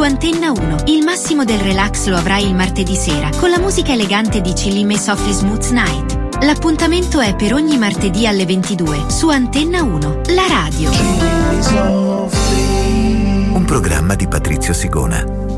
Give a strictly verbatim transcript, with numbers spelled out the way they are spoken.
Antenna uno. Il massimo del relax lo avrai il martedì sera con la musica elegante di Chillime Softly Smooth Night. L'appuntamento è per ogni martedì alle ventidue su Antenna uno, la radio. Un programma di Patrizio Sigona.